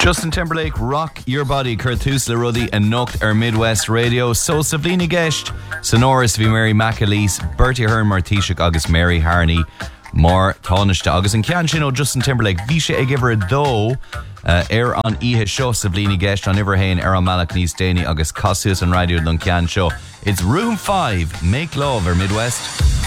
Justin Timberlake, Rock Your Body, Curthus Le Ruddy and Nocht Midwest Radio. So Savlini Guest, Sonoris V Mary McAleese, Bertie Ahern Martishik August Mary Harney, More Taunishta August and Kianchino Justin Timberlake, Visha Egiver Do, Air on Ihe Show, Savlini Guest on Iverhain, Air on Malak Nis Dani, August Cossius and Radio Duncan Show. It's Room 5, Make Love or Midwest.